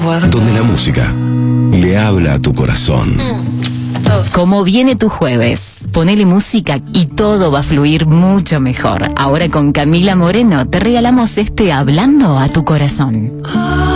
donde la música le habla a tu corazón. Como viene tu jueves, ponele música y todo va a fluir mucho mejor. Ahora con Camila Moreno te regalamos este Hablando a tu corazón.